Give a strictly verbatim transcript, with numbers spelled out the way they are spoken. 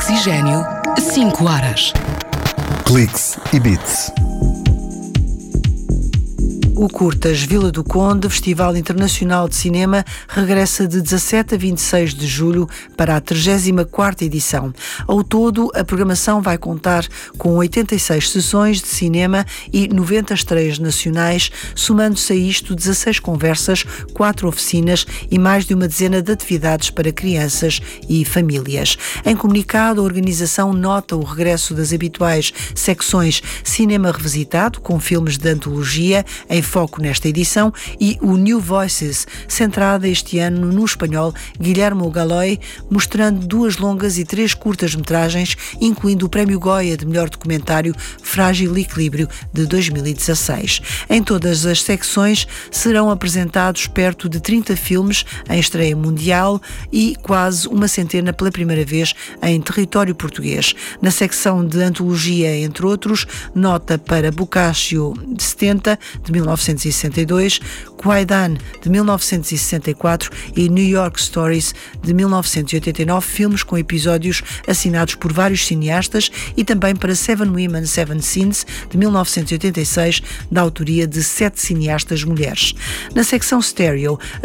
Oxigênio, cinco horas. Cliques e Beats. O Curtas Vila do Conde, Festival Internacional de Cinema, regressa de dezassete a vinte e seis de julho para a trigésima quarta edição. Ao todo, a programação vai contar com oitenta e seis sessões de cinema e noventa estreias nacionais, somando-se a isto dezasseis conversas, quatro oficinas e mais de uma dezena de atividades para crianças e famílias. Em comunicado, a organização nota o regresso das habituais secções Cinema Revisitado, com filmes de antologia, em foco nesta edição, e o New Voices, centrada este ano no espanhol Guillermo Galloy, mostrando duas longas e três curtas-metragens, incluindo o Prémio Goya de Melhor Documentário Frágil Equilíbrio de dois mil e dezasseis. Em todas as secções serão apresentados perto de trinta filmes em estreia mundial e quase uma centena pela primeira vez em território português. Na secção de antologia, entre outros, nota para Boccaccio de setenta, de mil novecentos e sessenta e dois, Kwaidan, de mil novecentos e sessenta e quatro e New York Stories, de mil novecentos e oitenta e nove, filmes com episódios assinados por vários cineastas, e também para Seven Women, Seven Sins, de mil novecentos e oitenta e seis, da autoria de sete cineastas mulheres. Na secção Stereo,